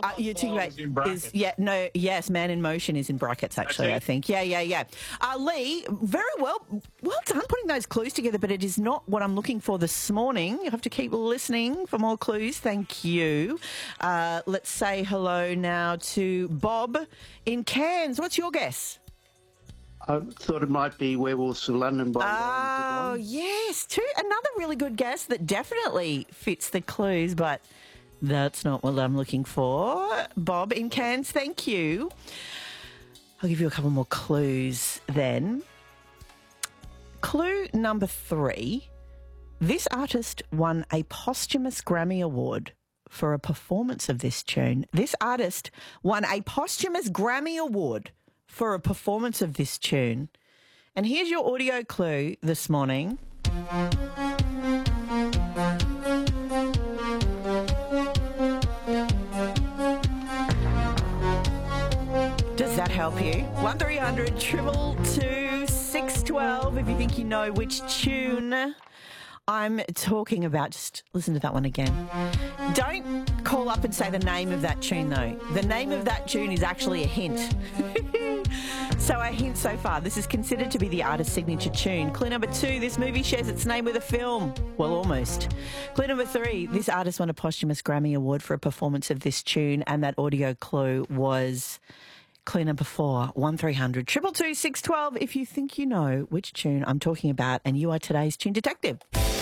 you're talking about was in brackets. yes, Man in Motion is in brackets, actually, I think. Yeah. Lee, very well done putting those clues together, but it is not what I'm looking for this morning. You have to keep listening for more clues. Thank you. Let's say hello now to Bob in Cairns. What's your guess? I thought it might be Werewolves of London by Oh, yes. Another really good guess that definitely fits the clues, but that's not what I'm looking for. Bob in Cairns, thank you. I'll give you a couple more clues then. Clue number 3. This artist won a posthumous Grammy Award for a performance of this tune. This artist won a posthumous Grammy Award for a performance of this tune. And here's your audio clue this morning. Does that help you? 1300 222 612 if you think you know which tune I'm talking about. Just listen to that one again. Don't call up and say the name of that tune, though. The name of that tune is actually a hint. So a hint so far. This is considered to be the artist's signature tune. Clue number 2, this movie shares its name with a film. Well, almost. Clue number 3, this artist won a posthumous Grammy Award for a performance of this tune, and that audio clue was clue number 4, 1300 222 612 if you think you know which tune I'm talking about, and you are today's Tune Detective.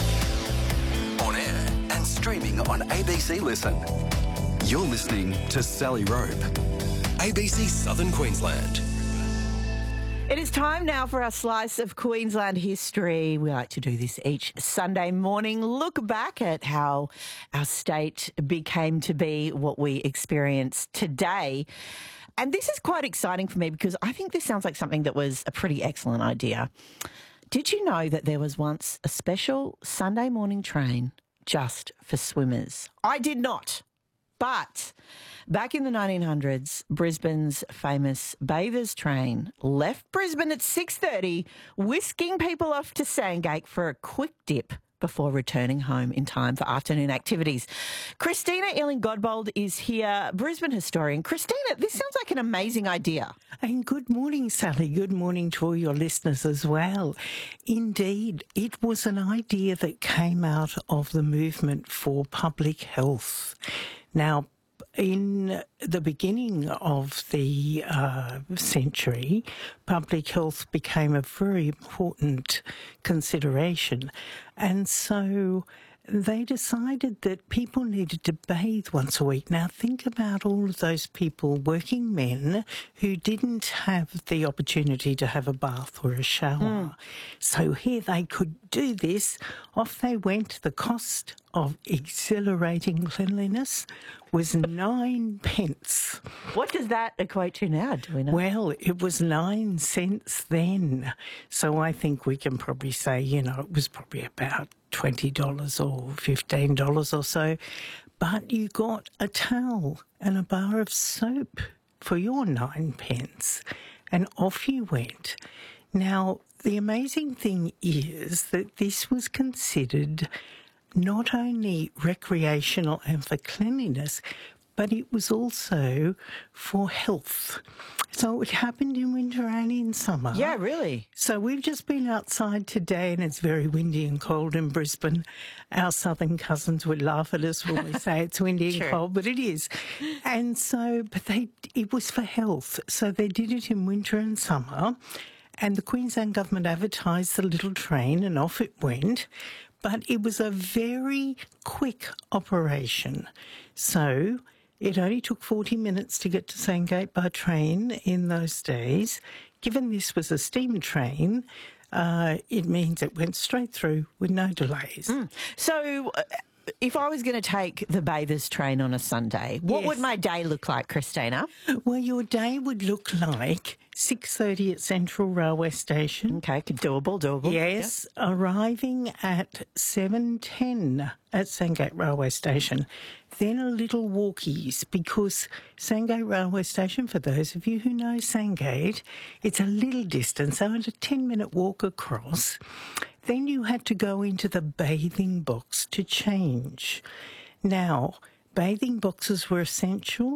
On air and streaming on ABC Listen. You're listening to Sally Rope, ABC Southern Queensland. It is time now for our slice of Queensland history. We like to do this each Sunday morning. Look back at how our state became to be what we experience today. And this is quite exciting for me because I think this sounds like something that was a pretty excellent idea. Did you know that there was once a special Sunday morning train just for swimmers? I did not. But back in the 1900s, Brisbane's famous bathers train left Brisbane at 6:30, whisking people off to Sandgate for a quick dip before returning home in time for afternoon activities. Christina Ealing-Godbold is here, Brisbane historian. Christina, this sounds like an amazing idea. And good morning, Sally. Good morning to all your listeners as well. Indeed, it was an idea that came out of the movement for public health. Now, in the beginning of the century, public health became a very important consideration. And so they decided that people needed to bathe once a week. Now, think about all of those people, working men, who didn't have the opportunity to have a bath or a shower. So here they could do this. Off they went. The cost of exhilarating cleanliness was 9 pence. What does that equate to now, do we know? Well, it was 9 cents then. So I think we can probably say, it was probably about $20 or $15 or so. But you got a towel and a bar of soap for your 9 pence. And off you went. Now, the amazing thing is that this was considered not only recreational and for cleanliness, but it was also for health. So it happened in winter and in summer. Yeah, really. So we've just been outside today and it's very windy and cold in Brisbane. Our southern cousins would laugh at us when we say it's windy and cold, but it is. And so, it was for health. So they did it in winter and summer. And the Queensland government advertised the little train and off it went. But it was a very quick operation. So it only took 40 minutes to get to Sandgate by train in those days. Given this was a steam train, it means it went straight through with no delays. So if I was going to take the bathers train on a Sunday, what would my day look like, Christina? Well, your day would look like 6:30 at Central Railway Station. Okay, doable. Yes, arriving at 7:10 at Sandgate Railway Station. Then a little walkies, because Sandgate Railway Station, for those of you who know Sandgate, it's a little distance, so it's a 10-minute walk across. Then you had to go into the bathing box to change. Now, bathing boxes were essential